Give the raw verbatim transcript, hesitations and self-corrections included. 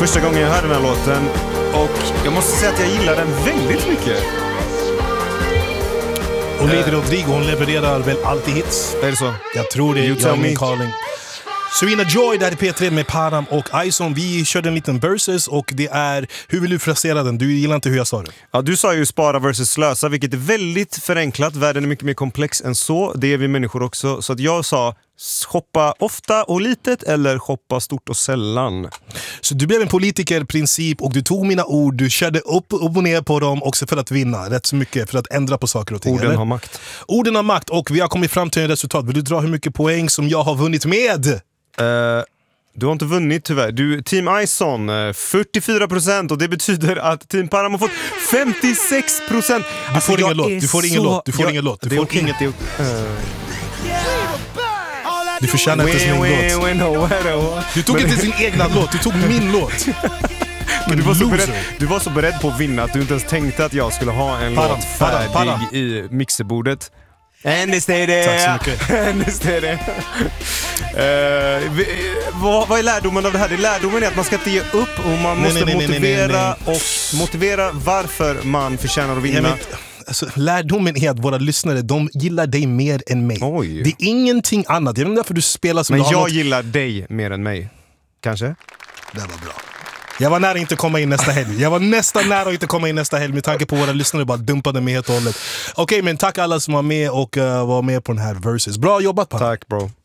första gången jag hörde den här låten. Och jag måste säga att jag gillar den väldigt mycket. Olivia Rodrigo, hon levererar väl alltid hits. Är det så? Jag tror det. You tell me. Calling. Serena Joy där i P tre med Param och Ison. Vi körde en liten versus och det är, hur vill du frasera den? Du gillar inte hur jag sa det. Ja, du sa ju spara versus slösa, vilket är väldigt förenklat. Världen är mycket mer komplex än så. Det är vi människor också. Så att jag sa shoppa ofta och litet eller shoppa stort och sällan. Så du blev en politikerprincip och du tog mina ord, du körde upp, upp och ner på dem också för att vinna. Rätt så mycket för att ändra på saker och ting. Orden eller? har makt. Orden har makt och vi har kommit fram till en resultat. Vill du dra hur mycket poäng som jag har vunnit med? Uh, du har inte vunnit tyvärr. Du, Team Ison uh, fyrtiofyra procent och det betyder att Team Param har fått femtiosex procent. Du får ingen låt, du får ingen låt, du får ingen låt. Du får inget. Du förtjänar inte sin låt. Du tog inte sin egna låt, du tog min låt. Men du var, så beredd, du var så beredd på att vinna att du inte ens tänkte att jag skulle ha en Param, låt färdig Param, Param. i mixerbordet. And stay there. Tack så mycket. And stay there. uh, vi, vad, vad är lärdomen av det här? Det lärdomen är att man ska inte ge upp och man nej, måste nej, nej, motivera nej, nej, nej. och motivera varför man förtjänar att vinna. Ja, men, alltså, lärdomen är att våra lyssnare, de gillar dig mer än mig. Oj. Det är ingenting annat. Jag vet inte varför du spelar som men du har jag något... gillar dig mer än mig. Kanske? Det var bra. Jag var nära inte komma in nästa helg. Jag var nästan nära att inte komma in nästa helg med tanke på våra lyssnare bara dumpade mig helt och hållet. Okej, okay, men tack alla som var med och uh, var med på den här versus. Bra jobbat, Param. Tack, bro.